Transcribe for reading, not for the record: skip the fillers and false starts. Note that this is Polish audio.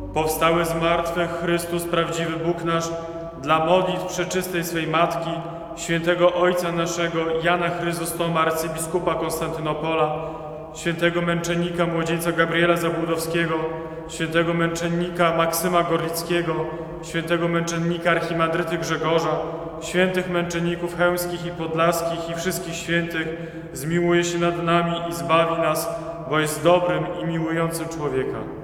powstały z martwych Chrystus, prawdziwy Bóg nasz, dla modlitw przeczystej swej Matki, świętego Ojca naszego Jana Chryzostoma, arcybiskupa Konstantynopola, świętego męczennika młodzieńca Gabriela Zabłudowskiego, świętego męczennika Maksyma Gorlickiego, świętego męczennika Archimandryty Grzegorza, świętych męczenników chełmskich i podlaskich i wszystkich świętych, zmiłuje się nad nami i zbawi nas, bo jest dobrym i miłującym człowieka.